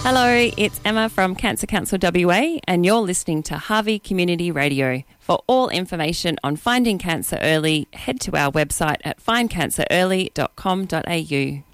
Hello, it's Emma from Cancer Council WA and you're listening to Harvey Community Radio. For all information on finding cancer early, head to our website at findcancerearly.com.au.